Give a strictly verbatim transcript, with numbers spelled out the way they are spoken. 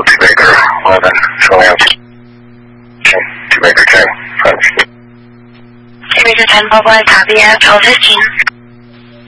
two Baker eleven, Romeo two Baker ten, front. two Baker ten, Bubba, copy at twelve fifteen.